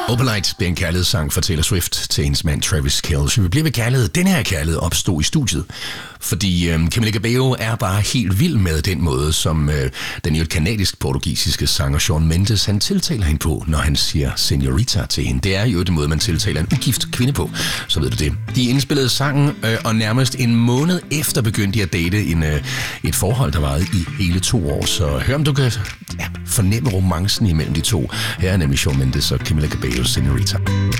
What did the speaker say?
Opalite bliver en kærlighedssang fra Taylor Swift til hendes mand Travis Kelce. Vi bliver ved kærlighed. Den her kærlighed opstod i studiet, fordi Camila Cabello er bare helt vild med den måde, som den jo kanadisk-portugisiske sanger Shawn Mendes, han tiltaler hende på, når han siger señorita til hende. Det er jo den måde, man tiltaler en ugift kvinde på, så ved du det. De indspillede sangen, og nærmest en måned efter begyndte de at date et forhold, der varede i hele 2 år. Så hør om du kan fornemme romancen imellem de to. Her er nemlig Shawn Mendes og Camila Cabello, señorita.